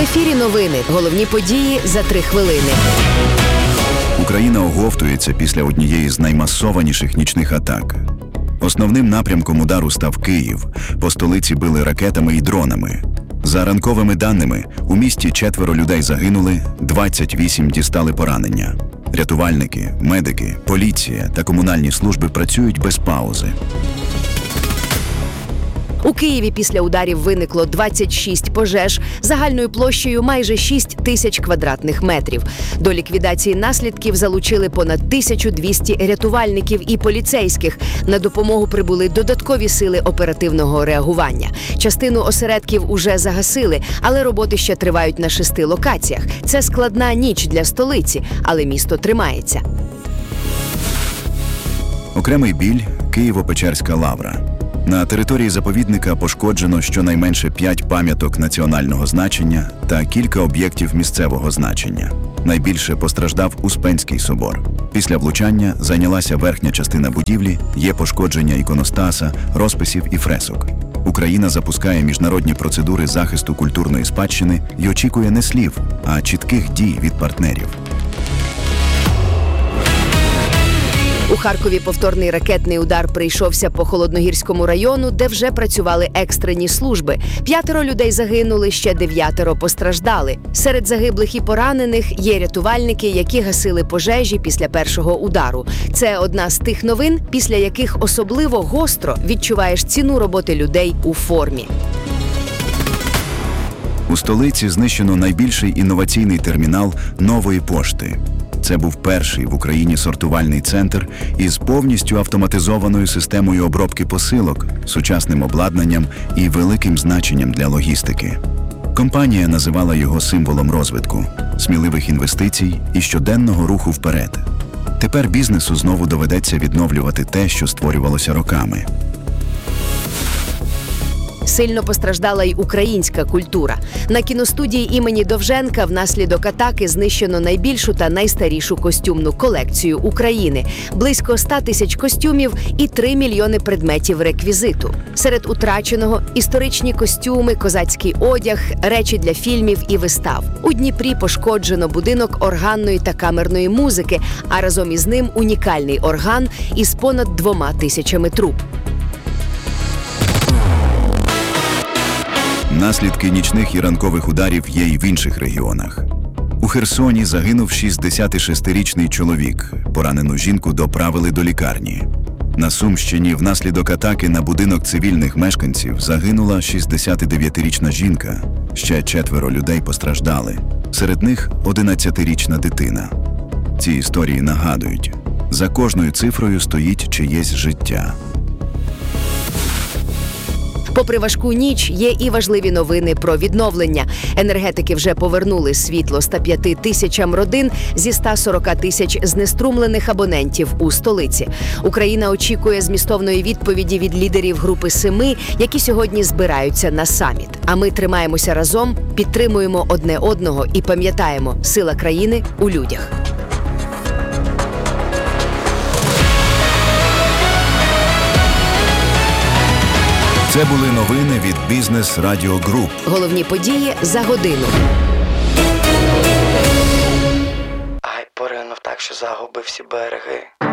ефірі новини. Головні події за 3 хвилини. Україна оговтується після однієї з наймасованіших нічних атак. Основним напрямком удару став Київ. По столиці били ракетами і дронами. За ранковими даними, у місті 4 людей загинули, 28 дістали поранення. Рятувальники, медики, поліція та комунальні служби працюють без паузи. У Києві після ударів виникло 26 пожеж загальною площею майже 6 тисяч квадратних метрів. До ліквідації наслідків залучили понад 1200 рятувальників і поліцейських. На допомогу прибули додаткові сили оперативного реагування. Частину осередків уже загасили, але роботи ще тривають на 6 локаціях. Це складна ніч для столиці, але місто тримається. Окремий біль – Києво-Печерська лавра. На території заповідника пошкоджено щонайменше 5 пам'яток національного значення та кілька об'єктів місцевого значення. Найбільше постраждав Успенський собор. Після влучання зайнялася верхня частина будівлі, є пошкодження іконостаса, розписів і фресок. Україна запускає міжнародні процедури захисту культурної спадщини і очікує не слів, а чітких дій від партнерів. У Харкові повторний ракетний удар прийшовся по Холодногірському району, де вже працювали екстрені служби. 5 людей загинули, ще 9 постраждали. Серед загиблих і поранених є рятувальники, які гасили пожежі після першого удару. Це одна з тих новин, після яких особливо гостро відчуваєш ціну роботи людей у формі. У столиці знищено найбільший інноваційний термінал нової пошти. Це був перший в Україні сортувальний центр із повністю автоматизованою системою обробки посилок, сучасним обладнанням і великим значенням для логістики. Компанія називала його символом розвитку, сміливих інвестицій і щоденного руху вперед. Тепер бізнесу знову доведеться відновлювати те, що створювалося роками. Сильно постраждала й українська культура. На кіностудії імені Довженка внаслідок атаки знищено найбільшу та найстарішу костюмну колекцію України. Близько 100 тисяч костюмів і 3 мільйони предметів реквізиту. Серед утраченого – історичні костюми, козацький одяг, речі для фільмів і вистав. У Дніпрі пошкоджено будинок органної та камерної музики, а разом із ним унікальний орган із понад 2000 труб. Наслідки нічних і ранкових ударів є й в інших регіонах. У Херсоні загинув 66-річний чоловік. Поранену жінку доправили до лікарні. На Сумщині внаслідок атаки на будинок цивільних мешканців загинула 69-річна жінка. Ще 4 людей постраждали. Серед них 11-річна дитина. Ці історії нагадують, за кожною цифрою стоїть чиєсь життя. Попри важку ніч, є і важливі новини про відновлення. Енергетики вже повернули світло 105 тисячам родин зі 140 тисяч знеструмлених абонентів у столиці. Україна очікує змістовної відповіді від лідерів Групи 7, які сьогодні збираються на саміт. А ми тримаємося разом, підтримуємо одне одного і пам'ятаємо – сила країни у людях. Це були новини від Бізнес Радіо Груп. Головні події за годину. Ай, поринув так, що загубив всі береги.